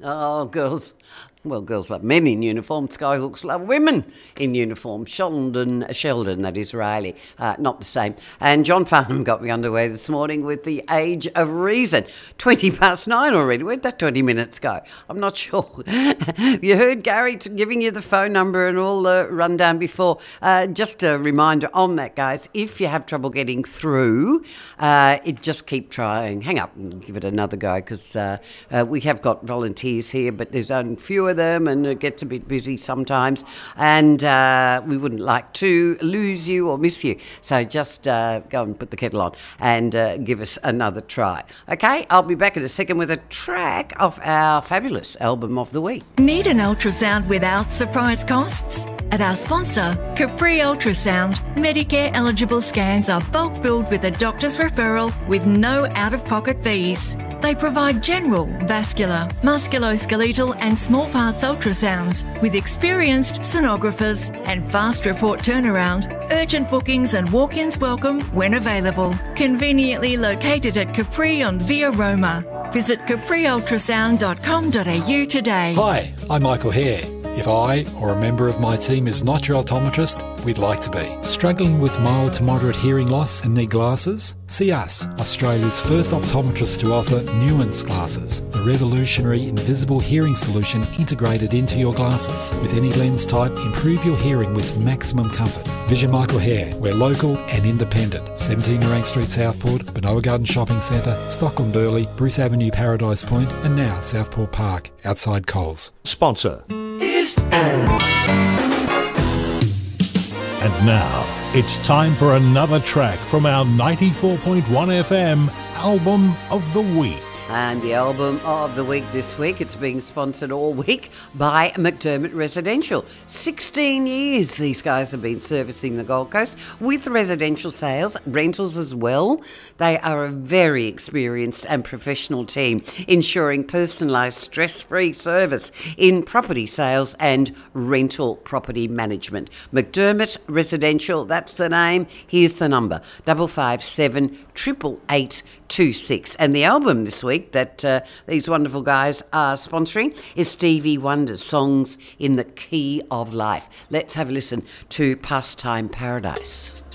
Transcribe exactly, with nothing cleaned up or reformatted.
Oh, girls. Well, girls love men in uniform. Skyhooks love women in uniform. Sheldon, Sheldon, that Israeli, uh, not the same. And John Farnham got me underway this morning with The Age of Reason. twenty past nine already. Where'd that twenty minutes go? I'm not sure. You heard Gary t- giving you the phone number and all the rundown before. Uh, just a reminder on that, guys, if you have trouble getting through, uh, it just keep trying. Hang up and give it another go, because uh, uh, we have got volunteers here, but there's only few of them, and it gets a bit busy sometimes, and uh, we wouldn't like to lose you or miss you, so just uh, go and put the kettle on and uh, give us another try. Okay, I'll be back in a second with a track of our fabulous album of the week. Need an ultrasound without surprise costs? At our sponsor, Capri Ultrasound, Medicare eligible scans are bulk billed with a doctor's referral with no out-of-pocket fees. They provide general, vascular, musculoskeletal and small parts ultrasounds with experienced sonographers and fast report turnaround, urgent bookings and walk-ins welcome when available. Conveniently located at Capri on Via Roma. Visit capri ultrasound dot com dot a u today. Hi, I'm Michael Hare. If I or a member of my team is not your optometrist, we'd like to be. Struggling with mild to moderate hearing loss and need glasses? See us, Australia's first optometrist to offer Nuance glasses, the revolutionary invisible hearing solution integrated into your glasses. With any lens type, improve your hearing with maximum comfort. Vision Michael Hare. We're local and independent. seventeen Rank Street, Southport, Benoa Garden Shopping Centre, Stockland Burleigh, Bruce Avenue, Paradise Point, and now Southport Park, outside Coles. Sponsor. And now, it's time for another track from our ninety-four point one F M Album of the Week. And the album of the week this week, it's being sponsored all week by McDermott Residential. sixteen years these guys have been servicing the Gold Coast with residential sales, rentals as well. They are a very experienced and professional team, ensuring personalised, stress-free service in property sales and rental property management. McDermott Residential, that's the name. Here's the number, double five seven triple eight two six. And the album this week that uh, these wonderful guys are sponsoring is Stevie Wonder's Songs in the Key of Life. Let's have a listen to Pastime Paradise.